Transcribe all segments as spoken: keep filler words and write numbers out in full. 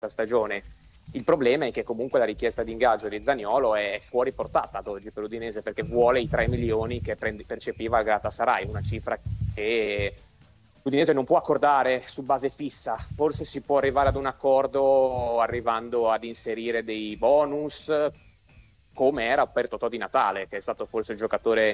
stagione. Il problema è che comunque la richiesta di ingaggio di Zaniolo è fuori portata ad oggi per l'Udinese, perché vuole i tre milioni che prendi, percepiva il Galatasaray, una cifra che l'Udinese non può accordare su base fissa. Forse si può arrivare ad un accordo arrivando ad inserire dei bonus, come era per Totò Di Natale, che è stato forse il giocatore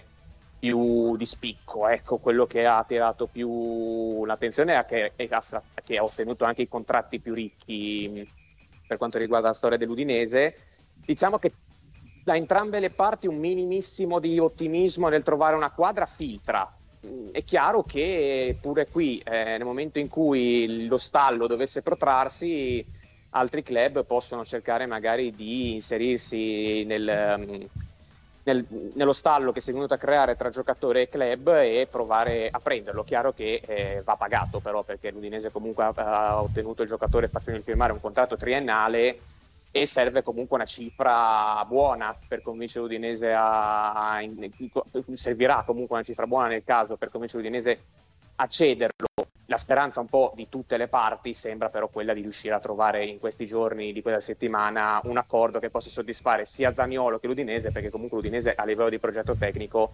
più di spicco, ecco, quello che ha attirato più l'attenzione è che, è che ha ottenuto anche i contratti più ricchi per quanto riguarda la storia dell'Udinese. Diciamo che da entrambe le parti un minimissimo di ottimismo nel trovare una quadra filtra. È chiaro che pure qui, eh, nel momento in cui lo stallo dovesse protrarsi, altri club possono cercare magari di inserirsi nel, nel, nello stallo che si è venuto a creare tra giocatore e club e provare a prenderlo. Chiaro che eh, va pagato però, perché l'Udinese comunque ha, ha ottenuto il giocatore facendo firmare un contratto triennale e serve comunque una cifra buona per convincere l'Udinese a, a in, servirà comunque una cifra buona nel caso per convincere l'Udinese a cederlo. La speranza un po' di tutte le parti sembra però quella di riuscire a trovare in questi giorni di quella settimana un accordo che possa soddisfare sia Zaniolo che l'Udinese, perché comunque l'Udinese a livello di progetto tecnico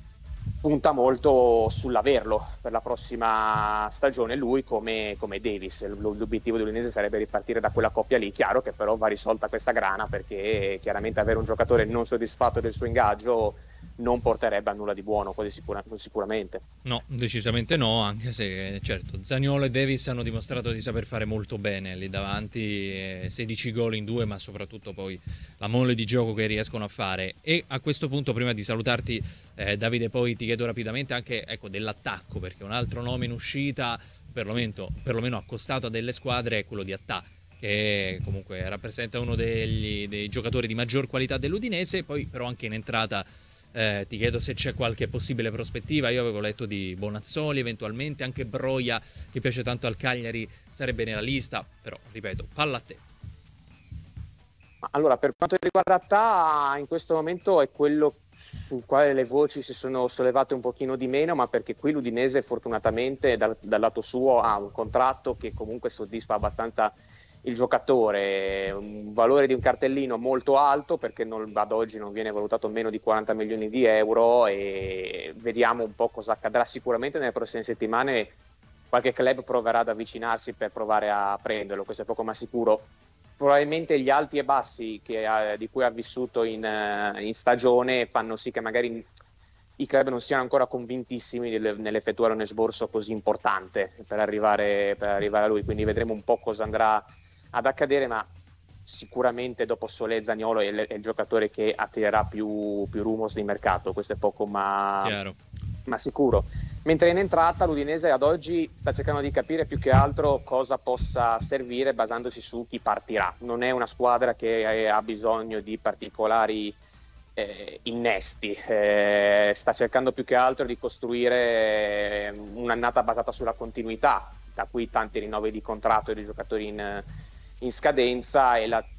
punta molto sull'averlo per la prossima stagione, lui come, come Davis. L'obiettivo dell'Udinese sarebbe ripartire da quella coppia lì. Chiaro che però va risolta questa grana, perché chiaramente avere un giocatore non soddisfatto del suo ingaggio non porterebbe a nulla di buono, quasi sicura, sicuramente. No, decisamente no, anche se certo Zaniolo e Davis hanno dimostrato di saper fare molto bene lì davanti, eh, sedici gol in due, ma soprattutto poi la mole di gioco che riescono a fare. E a questo punto, prima di salutarti, eh, Davide, poi ti chiedo rapidamente anche, ecco, dell'attacco, perché un altro nome in uscita, perlomeno, perlomeno accostato a delle squadre, è quello di Attà, che comunque rappresenta uno degli, dei giocatori di maggior qualità dell'Udinese. Poi però anche in entrata Eh, ti chiedo se c'è qualche possibile prospettiva. Io avevo letto di Bonazzoli, eventualmente anche Broia, che piace tanto al Cagliari, sarebbe nella lista, però ripeto, palla a te. Allora, per quanto riguarda Attà, in questo momento è quello sul quale le voci si sono sollevate un pochino di meno, ma perché qui l'Udinese fortunatamente dal, dal lato suo ha un contratto che comunque soddisfa abbastanza il giocatore, un valore di un cartellino molto alto, perché non, ad oggi non viene valutato meno di quaranta milioni di euro, e vediamo un po' cosa accadrà. Sicuramente nelle prossime settimane qualche club proverà ad avvicinarsi per provare a prenderlo, questo è poco ma sicuro. Probabilmente gli alti e bassi che ha, di cui ha vissuto in, in stagione fanno sì che magari i club non siano ancora convintissimi nell'effettuare un esborso così importante per arrivare, per arrivare a lui, quindi vedremo un po' cosa andrà ad accadere, ma sicuramente dopo Solé, Zaniolo è il, è il giocatore che attirerà più, più rumors di mercato, questo è poco ma, ma sicuro. Mentre in entrata l'Udinese ad oggi sta cercando di capire più che altro cosa possa servire basandosi su chi partirà. Non è una squadra che ha bisogno di particolari eh, innesti, eh, sta cercando più che altro di costruire un'annata basata sulla continuità, da cui tanti rinnovi di contratto di giocatori in in scadenza e la,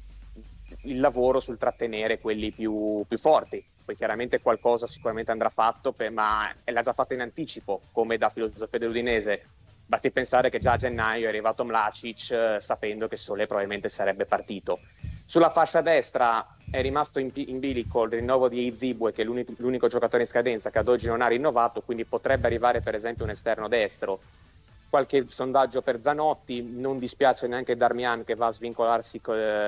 il lavoro sul trattenere quelli più, più forti. Poi chiaramente qualcosa sicuramente andrà fatto, per, ma l'ha già fatto in anticipo, come da filosofia dell'Udinese. Basti pensare che già a gennaio è arrivato Mlacic eh, sapendo che Solé probabilmente sarebbe partito. Sulla fascia destra è rimasto in, in bilico il rinnovo di Izibue, che è l'unico, l'unico giocatore in scadenza che ad oggi non ha rinnovato, quindi potrebbe arrivare per esempio un esterno destro. Qualche sondaggio per Zanotti, non dispiace neanche Darmian che va a svincolarsi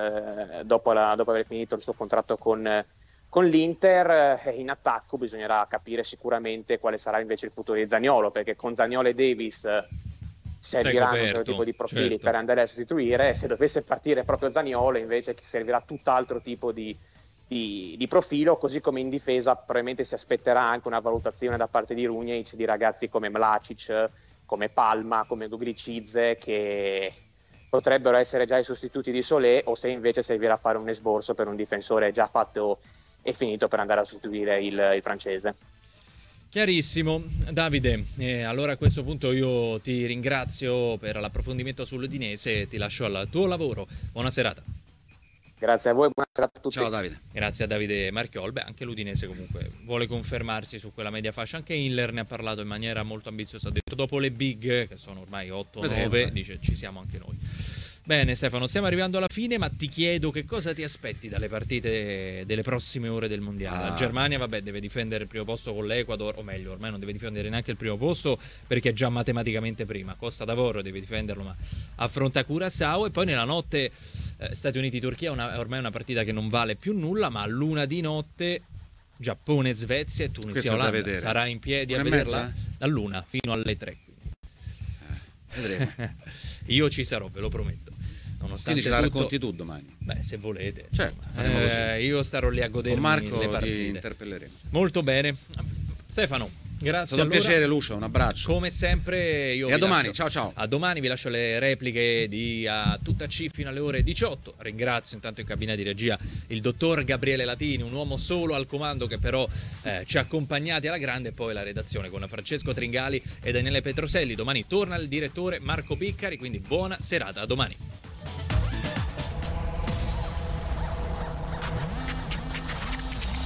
eh, dopo, la, dopo aver finito il suo contratto con, eh, con l'Inter. Eh, in attacco bisognerà capire sicuramente quale sarà invece il futuro di Zaniolo, perché con Zaniolo e Davis eh, serviranno un certo tipo di profili certo. per andare a sostituire. Se dovesse partire proprio Zaniolo invece servirà tutt'altro tipo di, di, di profilo, così come in difesa probabilmente si aspetterà anche una valutazione da parte di Runjaic di ragazzi come Mlacic, come Palma, come Dubricize, che potrebbero essere già i sostituti di Solé, o se invece servirà a fare un esborso per un difensore già fatto e finito per andare a sostituire il, il francese. Chiarissimo. Davide, eh, allora a questo punto io ti ringrazio per l'approfondimento sull'Udinese e ti lascio al tuo lavoro. Buona serata. Grazie a voi, buona serata a tutti. Ciao Davide. Grazie a Davide Marchiol. Beh, anche l'Udinese comunque vuole confermarsi su quella media fascia. Anche Hiller ne ha parlato in maniera molto ambiziosa. Ha detto dopo le big, che sono ormai otto nove, dice ci siamo anche noi. Bene Stefano, stiamo arrivando alla fine, ma ti chiedo che cosa ti aspetti dalle partite delle prossime ore del mondiale. Ah. La Germania, vabbè, deve difendere il primo posto con l'Ecuador, o meglio, ormai non deve difendere neanche il primo posto perché è già matematicamente prima. Costa d'Avorio deve difenderlo, ma affronta Curaçao. E poi nella notte eh, Stati Uniti-Turchia, una, ormai è una partita che non vale più nulla, ma a luna di notte Giappone-Svezia e Tunisia-Olanda. Sarà in piedi Una a e vederla mezza? da luna fino alle tre. Eh, vedremo. Io ci sarò, ve lo prometto. Nonostante Quindi ce la tutto, racconti tu domani. beh, se volete. Certo, faremo così. Eh, io starò lì a godermi Con Marco le ti partite. interpelleremo. Molto bene. Stefano, È grazie. stato un allora. piacere, Lucia, un abbraccio. Come sempre io E vi a domani, lascio- ciao ciao. A domani vi lascio le repliche di A Tutta C fino alle ore diciotto. Ringrazio intanto in cabina di regia il dottor Gabriele Latini, un uomo solo al comando che però eh, ci ha accompagnati alla grande, e poi la redazione con Francesco Tringali e Daniele Petroselli. Domani torna il direttore Marco Piccari, quindi buona serata, a domani.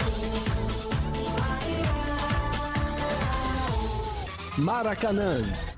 Maracanã